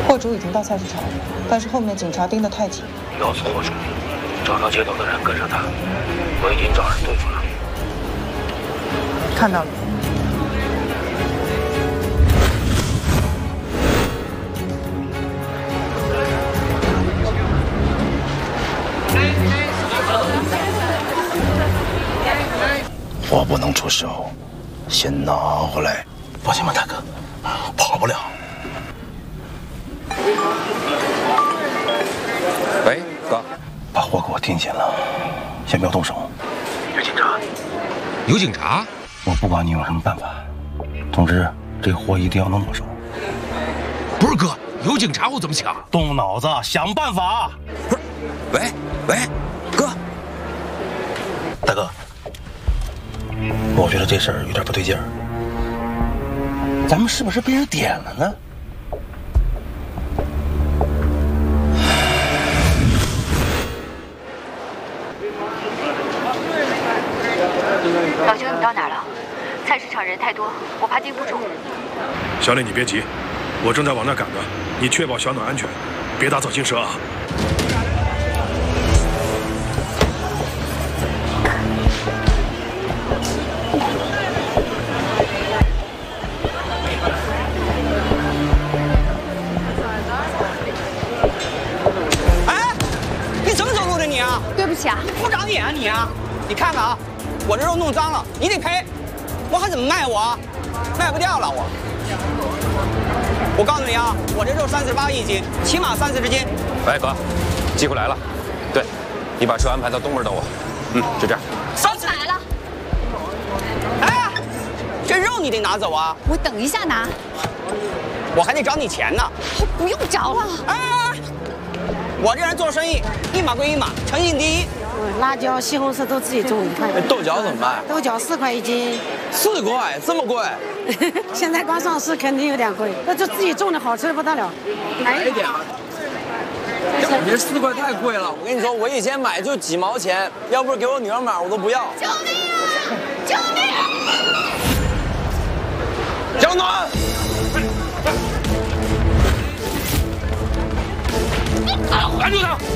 货主已经到菜市场了，但是后面警察盯得太紧。 要死货主，找到接头的人跟上他，我已经找人对付了。 看到了。 我不能出手，先拿回来。放心吧，大哥，跑不了。 喂，哥， 把货给我盯紧了，先不要动手。有警察？ 有警察？ 我不管你用什么办法，总之这货一定要能没收。 不是哥，有警察我怎么抢？ 动脑子，想办法。 不是，喂，哥， 大哥。 我觉得这事儿有点不对劲儿，咱们是不是被人点了呢？ 老兄，你到哪儿了？菜市场人太多，我怕盯不住。 小磊，你别急，我正在往那赶呢。你确保小暖安全，别打草惊蛇啊！ 对不起啊， 不长眼啊你啊！你看看啊，我这肉弄脏了，你得赔，我还怎么卖我啊？卖不掉了我。我告诉你啊，我这肉38一斤，起码30斤。 喂，哥，机会来了。对，你把车安排到东门等我。就这样。 收起来了。 哎，这肉你得拿走啊！ 我等一下拿。 我还得找你钱呢。 不用找了。 哎！ 我这人做生意，一码归一码，诚信第一。 辣椒、西红柿都自己种，你看。 豆角怎么卖？ 豆角4块1斤。 4块，这么贵？ 现在刚上市，肯定有点贵。那就自己种的好吃的不得了。 来一点吧。你这4块太贵了，我跟你说，我以前买就几毛钱，要不是给我女儿买，我都不要。 救命啊！救命啊！ 小暖。 拦住他！